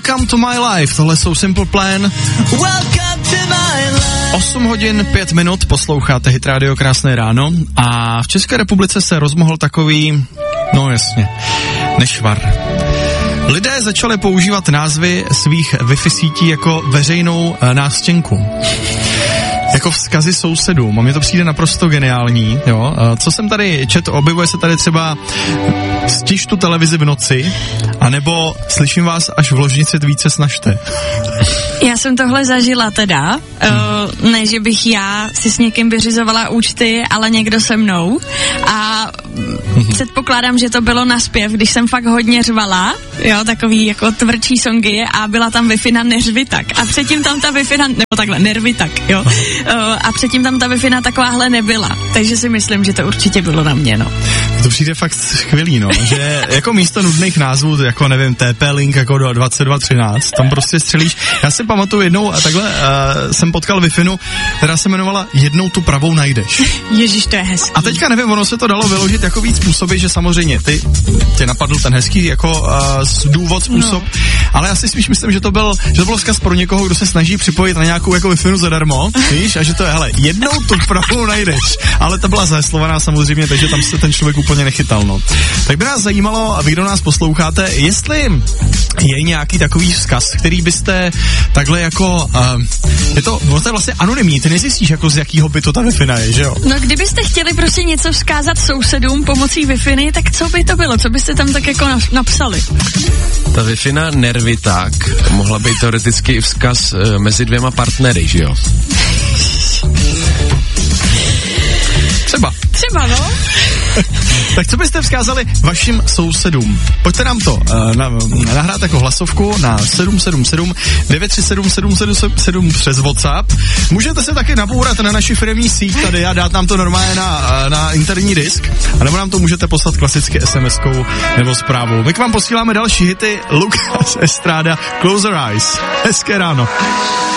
Welcome to my life, tohle jsou Simple Plan. 8 hodin 5 minut, posloucháte Hit Radio, krásné ráno a v České republice se rozmohl takový, no jasně, nešvar. Lidé začali používat názvy svých Wi-Fi sítí jako veřejnou nástěnku. Jako vzkazy sousedům. A mně to přijde naprosto geniální, jo. Co jsem tady četl, objevuje se tady třeba stiž tu televizi v noci, anebo slyším vás, až v ložnici více snažte. Já jsem tohle zažila teda, ne, že bych já si s někým vyřizovala účty, ale někdo se mnou a předpokládám, že to bylo naspěv, když jsem fakt hodně řvala, jo, takový jako tvrdší songy a byla tam Wi-Fi na neřvi tak a předtím tam ta Wi-Fi na, nebo takhle, nervy tak, jo, a předtím tam ta Wi-Fi na takováhle nebyla, takže si myslím, že to určitě bylo na mě, no. To přijde fakt skvělý, no, že jako místo nudných názvů, jako nevím, TP-Link jako do 2213, tam prostě střelíš. Já si pamatuju jednou a takhle jsem potkal Wi-Fi, která se jmenovala Jednou tu pravou najdeš. Ježiš, to je hezký. A teďka nevím, ono se to dalo vyložit jako víc způsoby, že samozřejmě tě napadl ten hezký jako způsob, ale já si spíš myslím, že to bylo vzkaz pro někoho, kdo se snaží připojit na nějakou jako Wi-Fi zadarmo, víš, a že to je, hele, jednou tu pravou najdeš, ale ta byla zaheslovaná samozřejmě, takže tam se ten člověk úplně nechytal, no. Tak by nás zajímalo, a vy, kdo nás posloucháte, jestli je nějaký takový vzkaz, který byste takhle jako, je to vlastně anonymní, ty nezjistíš, jako z jakýho bytu ta Wi-Fi je, že jo? No, kdybyste chtěli prostě něco vzkázat sousedům pomocí Wi-Fi, tak co by to bylo? Co byste tam tak jako napsali? Ta Wi-Fi nervy tak mohla být teoreticky i vzkaz mezi dvěma partnery, že jo? Třeba, no. Tak co byste vzkázali vašim sousedům? Pojďte nám to nahrát jako hlasovku na 777 937 777 přes WhatsApp. Můžete se taky nabourat na naši firemní síť tady a dát nám to normálně na interní disk, anebo nám to můžete poslat klasicky SMS-kou nebo zprávou. My k vám posíláme další hity. Lukas Estrada, Close Your Eyes. Hezké ráno.